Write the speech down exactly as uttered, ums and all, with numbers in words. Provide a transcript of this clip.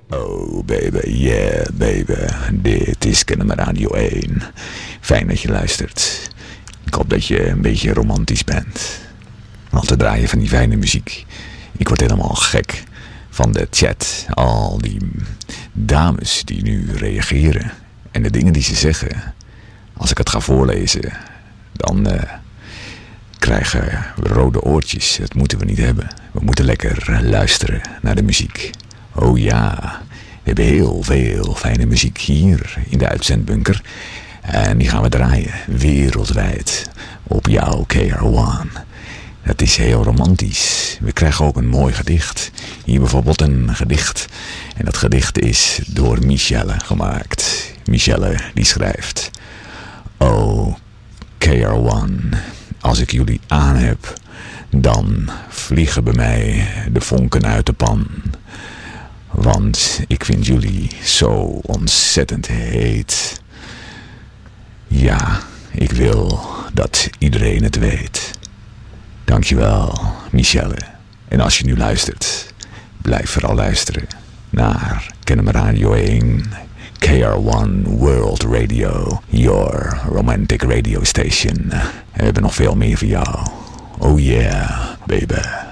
Oh baby, yeah baby, dit is Kennemer Radio één. Fijn dat je luistert. Ik hoop dat je een beetje romantisch bent. Want te draaien van die fijne muziek. Ik word helemaal gek van de chat. Al die dames die nu reageren. En de dingen die ze zeggen. Als ik het ga voorlezen, dan uh, krijgen we rode oortjes. Dat moeten we niet hebben. We moeten lekker luisteren naar de muziek. Oh ja, we hebben heel veel fijne muziek hier in de uitzendbunker. En die gaan we draaien wereldwijd op jouw K R één. Dat is heel romantisch. We krijgen ook een mooi gedicht. Hier bijvoorbeeld een gedicht. En dat gedicht is door Michelle gemaakt. Michelle die schrijft: Oh, K R één, als ik jullie aan heb, dan vliegen bij mij de vonken uit de pan. Want ik vind jullie zo ontzettend heet. Ja, ik wil dat iedereen het weet. Dankjewel, Michelle. En als je nu luistert, blijf vooral luisteren naar Kennemer Radio één, K R één World Radio, your romantic radio station. En we hebben nog veel meer voor jou. Oh yeah, baby.